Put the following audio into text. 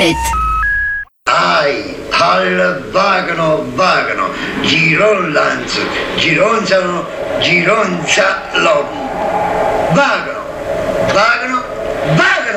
Hit. Ai, al vagano, gironlanzo, gironzano, gironzalon. Vagano!